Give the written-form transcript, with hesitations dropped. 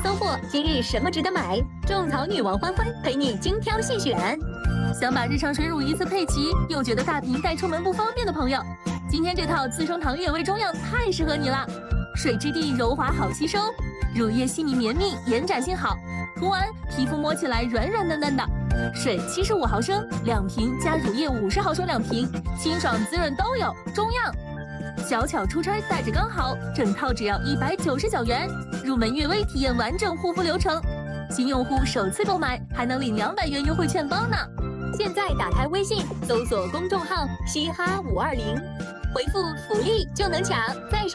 搜货今日什么值得买？种草女王欢欢陪你精挑细选。 想把日常水乳一次配齐，又觉得大瓶带出门不方便的朋友，今天这套资生堂悦味中样太适合你了。水质地柔滑好吸收，乳液细腻绵密，延展性好，涂完皮肤摸起来软软嫩嫩的。水75毫升2瓶加乳液50毫升2瓶，清爽滋润都有。中样，小巧出差带着刚好，整套只要199元。入门悦薇体验完整护肤流程，新用户首次购买还能领200元优惠券包呢。 现在打开微信，搜索公众号“嘻哈520”，回复福利就能抢。再说。